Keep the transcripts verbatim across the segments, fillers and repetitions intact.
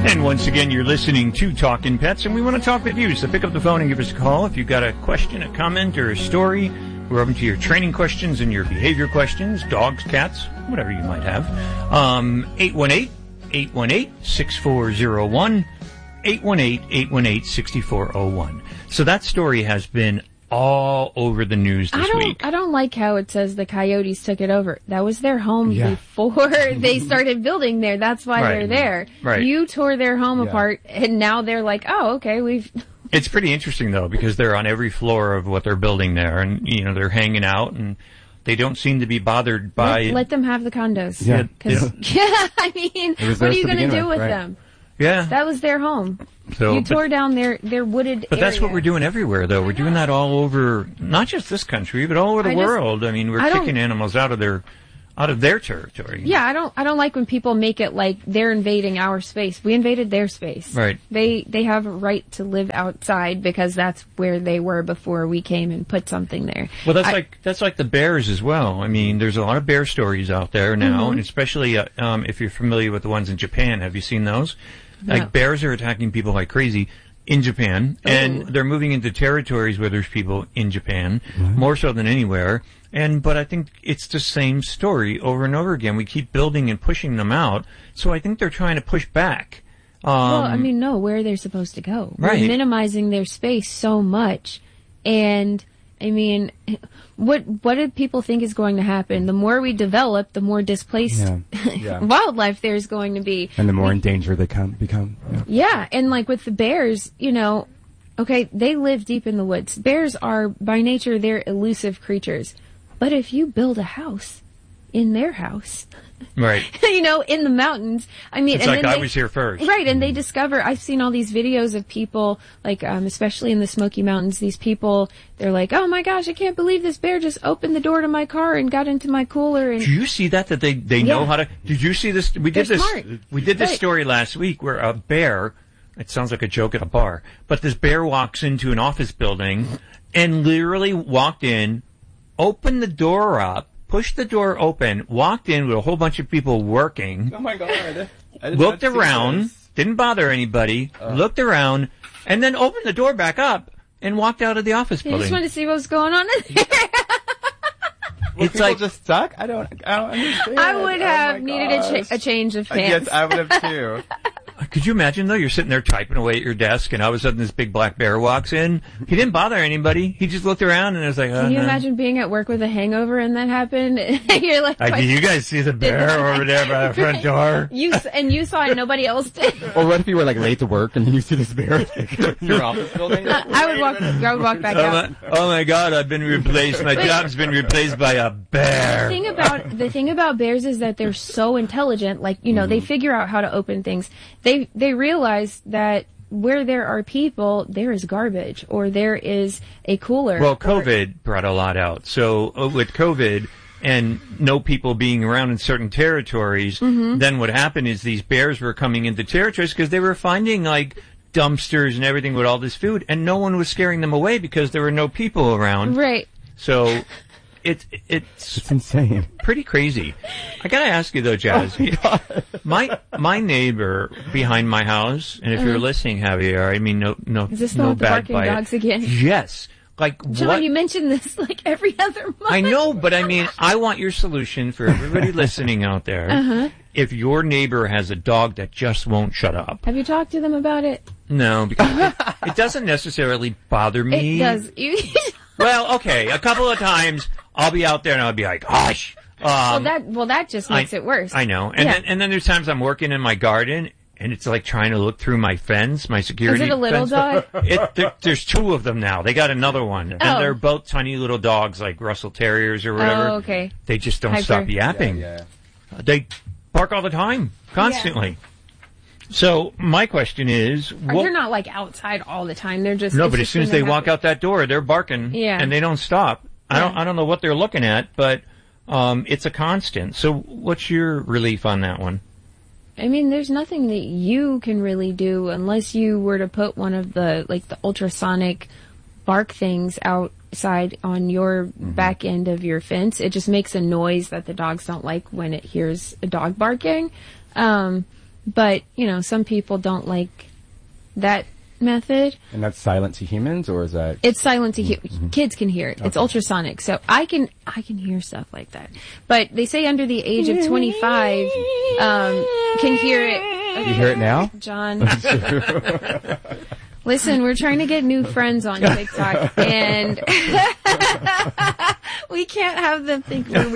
And once again, you're listening to Talkin' Pets, and we want to talk with you. So pick up the phone and give us a call if you've got a question, a comment, or a story. We're open to your training questions and your behavior questions, dogs, cats, whatever you might have. Um, eight one eight, eight one eight, six four zero one, eight one eight, eight one eight, six four zero one. So that story has been all over the news this I don't, week. I don't like how it says the coyotes took it over. That was their home Yeah. before they started building there. That's why Right. they're there. Right. You tore their home Yeah. apart, and now they're like, oh, okay, we've... It's pretty interesting, though, because they're on every floor of what they're building there, and, you know, they're hanging out, and they don't seem to be bothered by... Let, let them have the condos. Yeah. Cause, yeah, I mean, It was what are theirs you to going to begin do with, with right. them? Yeah. That was their home. So, you but- tore down their, their wooded But that's what area. we're doing everywhere, though. We're doing that all over, not just this country, but all over the I just- world. I mean, we're I don't- kicking animals out of their, out of their territory. Yeah, I don't. I don't like when people make it like they're invading our space. We invaded their space. Right. They they have a right to live outside because that's where they were before we came and put something there. Well, that's I- like that's like the bears as well. I mean, there's a lot of bear stories out there now, Mm-hmm. and especially uh, um, if you're familiar with the ones in Japan. Have you seen those? No. Like bears are attacking people like crazy in Japan, and Ooh. they're moving into territories where there's people in Japan, more so than anywhere. And but I think it's the same story over and over again. We keep building and pushing them out, so I think they're trying to push back. Um, well, I mean, no, where are they supposed to go? Right. We're minimizing their space so much, and I mean, what what do people think is going to happen? The more we develop, the more displaced Yeah. Yeah. wildlife there's going to be. And the more in danger they come, become. Yeah. Yeah, and like with the bears, you know, okay, they live deep in the woods. Bears are, by nature, they're elusive creatures. But if you build a house in their house, right. you know, in the mountains, I mean, It's and like then I they- was here first. Right, and they discover, I've seen all these videos of people, like, um, especially in the Smoky Mountains, these people, they're like, oh my gosh, I can't believe this bear just opened the door to my car and got into my cooler and... Do you see that? That they, they know Yeah. how to... Did you see this? We They're did this smart. We did this Right. story last week where a bear... It sounds like a joke at a bar. But this bear walks into an office building and literally walked in, opened the door up, pushed the door open, walked in with a whole bunch of people working, Oh my god. I did looked not see around, this. didn't bother anybody, looked around, and then opened the door back up and walked out of the office I just building. wanted to see what was going on in there. Were It's people like- just stuck? I don't, I don't understand. I would Oh have my needed a, gosh. cha- a change of Uh, pants. Yes, I would have too. Could you imagine, though? You're sitting there typing away at your desk, and all of a sudden this big black bear walks in. He didn't bother anybody. He just looked around, and it was like, uh Can you imagine being at work with a hangover and that happened? You're like, Like, do you guys see the bear over there by the front door? you s- and you saw it, and nobody else did. Or what if you were like late to work and then you see this bear in your office building? I would walk. I would walk back Oh out. my, oh my God! I've been replaced. My job's been replaced by a The bear. thing about the thing about bears is that they're so intelligent. Like, you know, they figure out how to open things. They they realize that where there are people, there is garbage, or there is a cooler. Well, or- COVID brought a lot out. So uh, with COVID and no people being around in certain territories, Mm-hmm. then what happened is these bears were coming into territories because they were finding like dumpsters and everything with all this food, and no one was scaring them away because there were no people around. right. So it it's It's insane. pretty crazy. I gotta ask you though, Jazz. my my neighbor behind my house, and if you're listening, Javier, I mean no no Uh-huh. Is this the no one with the bad barking by it. dogs again? Yes. Like John, what? you mention this like every other month. I know, but I mean, I want your solution for everybody listening out there. Uh-huh. If your neighbor has a dog that just won't shut up, Have you talked to them about it? no, because it, it doesn't necessarily bother me. It does. You, Well, okay, a couple of times I'll be out there and I'll be like, "Hush." Um, well, that well that just makes I, it worse. I know, and Yeah. then and then there's times I'm working in my garden. And it's like trying to look through my fence, my security. Is it a little fence. dog? It, there, there's two of them now. They got another one, and Oh. they're both tiny little dogs, like Russell Terriers or whatever. Oh, okay. They just don't Hyper. stop yapping. Yeah, They bark all the time, constantly. So my question is, Or what, they're not like outside all the time. They're just no, it's but as just soon when as they they're walk happy. out that door, they're barking, Yeah. and they don't stop. I don't, Yeah. I don't know what they're looking at, but um, it's a constant. So what's your relief on that one? I mean, there's nothing that you can really do unless you were to put one of the like the ultrasonic bark things outside on your back end of your fence. It just makes a noise that the dogs don't like when it hears a dog barking. Um, but, you know, some people don't like that method. And that's silent to humans, or is that? It's silent to hu- Mm-hmm. kids can hear it. Okay. It's ultrasonic, so I can I can hear stuff like that. But they say under the age of twenty-five um, can hear it. Okay. You hear it now, John? Listen, we're trying to get new friends on TikTok, and we can't have them think we're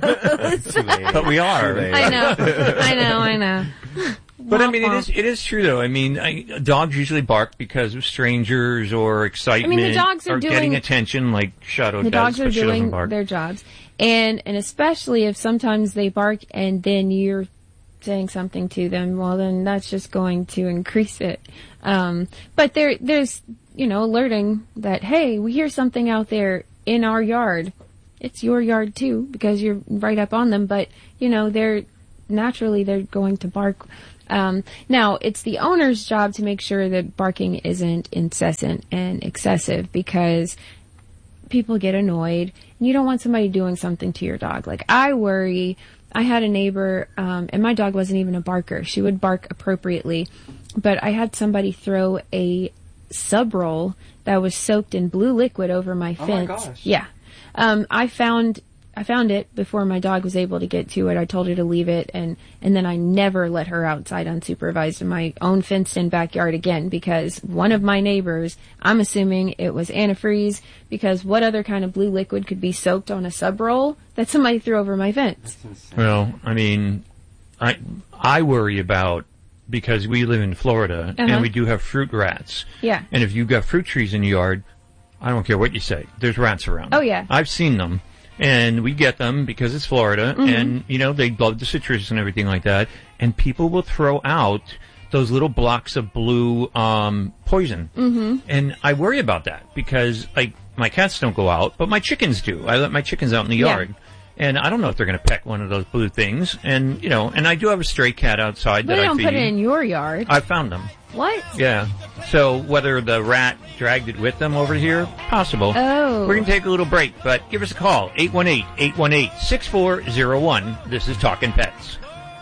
weirdos. But we are. I know, I know, I know. But I mean, it is it is true though. I mean, I, dogs usually bark because of strangers or excitement, I mean, the dogs are or doing- getting attention, like Shadow The does, dogs are but she doesn't doing bark. their jobs, and and especially if sometimes they bark and then you're saying something to them, well, then that's just going to increase it. Um, but there there's you know alerting that, hey, we hear something out there in our yard. It's your yard too because you're right up on them. But you know they're naturally they're going to bark. Um, now, it's the owner's job to make sure that barking isn't incessant and excessive because people get annoyed and you don't want somebody doing something to your dog. Like, I worry, I had a neighbor, um, and my dog wasn't even a barker. She would bark appropriately, but I had somebody throw a sub roll that was soaked in blue liquid over my Oh fence. my gosh. Yeah. Um, I found I found it before my dog was able to get to it. I told her to leave it, and, and then I never let her outside unsupervised in my own fenced-in backyard again because one of my neighbors, I'm assuming it was antifreeze, because what other kind of blue liquid could be soaked on a sub-roll that somebody threw over my fence? Well, I mean, I I worry about, because we live in Florida, Uh-huh. and we do have fruit rats. Yeah. And if you've got fruit trees in your yard, I don't care what you say, there's rats around. Oh, yeah. I've seen them. And we get them because it's Florida, Mm-hmm. and, you know, they love the citrus and everything like that. And people will throw out those little blocks of blue um poison. Mm-hmm. And I worry about that because, like, my cats don't go out, but my chickens do. I let my chickens out in the Yeah. yard. And I don't know if they're going to peck one of those blue things. And, you know, and I do have a stray cat outside But that they I don't feed. put it in your yard. I found them. What? Yeah. So whether the rat dragged it with them over here, possible. Oh. We're going to take a little break, but give us a call, eight one eight, eight one eight, six four zero one. This is Talkin' Pets.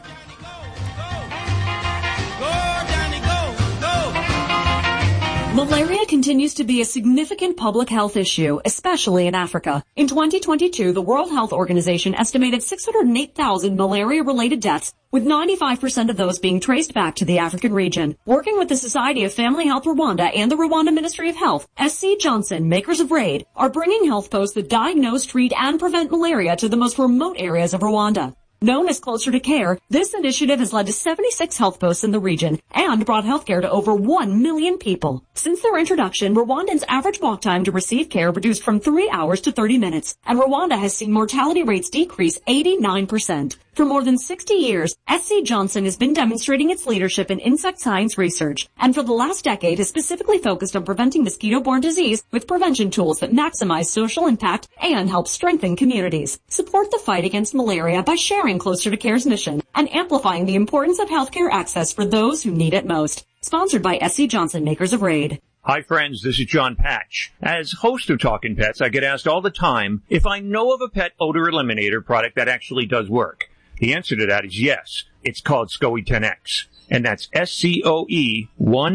Malaria continues to be a significant public health issue, especially in Africa. In twenty twenty-two, the World Health Organization estimated six hundred eight thousand malaria-related deaths, with ninety-five percent of those being traced back to the African region. Working with the Society of Family Health Rwanda and the Rwanda Ministry of Health, S C Johnson, makers of RAID, are bringing health posts that diagnose, treat, and prevent malaria to the most remote areas of Rwanda. Known as Closer to Care, this initiative has led to seventy-six health posts in the region and brought healthcare to over one million people. Since their introduction, Rwandans' average walk time to receive care reduced from three hours to thirty minutes, and Rwanda has seen mortality rates decrease eighty-nine percent. For more than sixty years, S C Johnson has been demonstrating its leadership in insect science research, and for the last decade has specifically focused on preventing mosquito-borne disease with prevention tools that maximize social impact and help strengthen communities. Support the fight against malaria by sharing Closer to Care's mission and amplifying the importance of healthcare access for those who need it most. Sponsored by S C Johnson, makers of RAID. Hi friends, this is John Patch. As host of Talkin' Pets, I get asked all the time if I know of a pet odor eliminator product that actually does work. The answer to that is yes. It's called SCOE ten X. And that's S C O E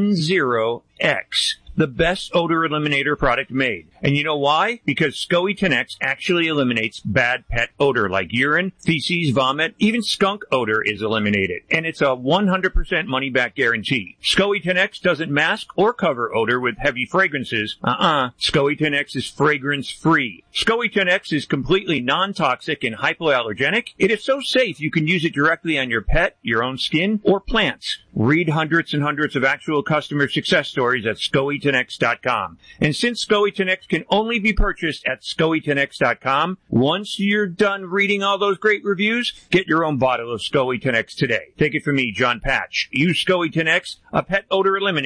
ten X. The best odor eliminator product made. And you know why? Because SCOE ten X actually eliminates bad pet odor like urine, feces, vomit, even skunk odor is eliminated. And it's a one hundred percent money-back guarantee. SCOE ten X doesn't mask or cover odor with heavy fragrances. Uh-uh. SCOE ten X is fragrance-free. SCOE ten X is completely non-toxic and hypoallergenic. It is so safe you can use it directly on your pet, your own skin, or plants. Read hundreds and hundreds of actual customer success stories at SCOE ten X dot com. And since SCOE ten X can only be purchased at SCOE ten X dot com, once you're done reading all those great reviews, get your own bottle of SCOE ten X today. Take it from me, John Patch. Use SCOE ten X, a pet odor eliminator.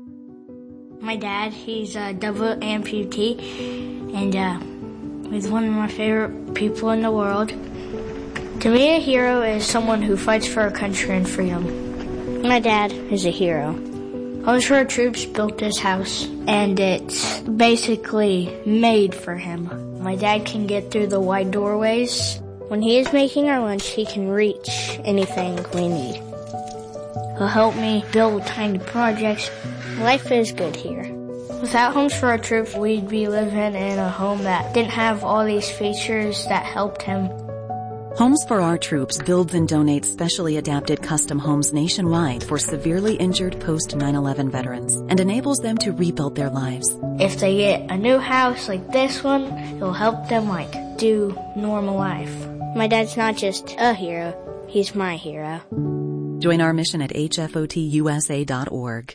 My dad, he's a double amputee, and uh, he's one of my favorite people in the world. To me, a hero is someone who fights for our country and freedom. My dad is a hero. Onshore troops built this house, and it's basically made for him. My dad can get through the wide doorways. When he is making our lunch, he can reach anything we need. He'll help me build tiny projects. Life is good here. Without Homes for Our Troops, we'd be living in a home that didn't have all these features that helped him. Homes for Our Troops builds and donates specially adapted custom homes nationwide for severely injured post nine eleven veterans and enables them to rebuild their lives. If they get a new house like this one, it'll help them like do normal life. My dad's not just a hero, he's my hero. Join our mission at H F O T U S A dot org.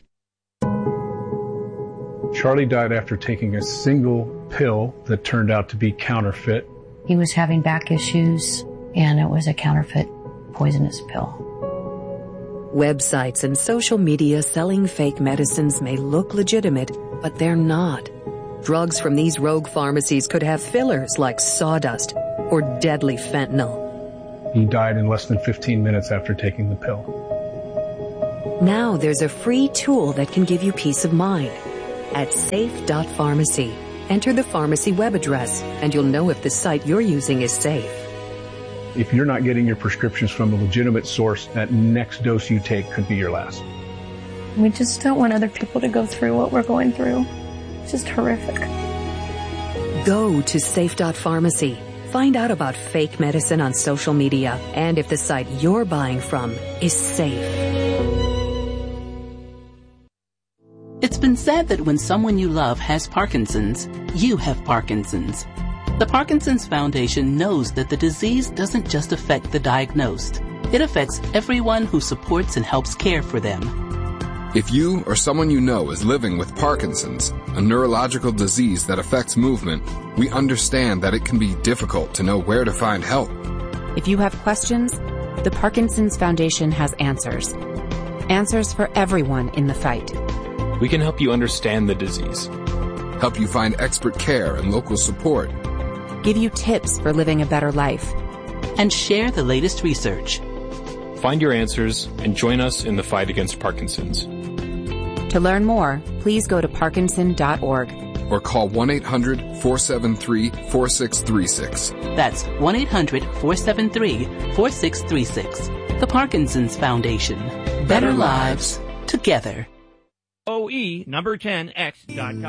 Charlie died after taking a single pill that turned out to be counterfeit. He was having back issues, and it was a counterfeit poisonous pill. Websites and social media selling fake medicines may look legitimate, but they're not. Drugs from these rogue pharmacies could have fillers like sawdust or deadly fentanyl. He died in less than fifteen minutes after taking the pill. Now there's a free tool that can give you peace of mind. At safe dot pharmacy, enter the pharmacy web address, and you'll know if the site you're using is safe. If you're not getting your prescriptions from a legitimate source, that next dose you take could be your last. We just don't want other people to go through what we're going through. It's just horrific. Go to safe dot pharmacy. Find out about fake medicine on social media and if the site you're buying from is safe. It's been said that when someone you love has Parkinson's, you have Parkinson's. The Parkinson's Foundation knows that the disease doesn't just affect the diagnosed. It affects everyone who supports and helps care for them. If you or someone you know is living with Parkinson's, a neurological disease that affects movement, we understand that it can be difficult to know where to find help. If you have questions, the Parkinson's Foundation has answers. Answers for everyone in the fight. We can help you understand the disease, help you find expert care and local support, give you tips for living a better life, and share the latest research. Find your answers and join us in the fight against Parkinson's. To learn more, please go to parkinson dot org or call one eight hundred, four seven three, four six three six. That's one eight hundred, four seven three, four six three six. The Parkinson's Foundation. Better, Better lives together. O E number ten X dot com.